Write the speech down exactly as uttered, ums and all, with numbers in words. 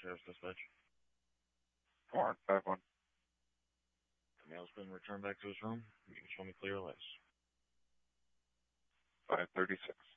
Sheriff's Dispatch. Warrant five one. The male's been returned back to his room. You can show me clear lights. five thirty-six.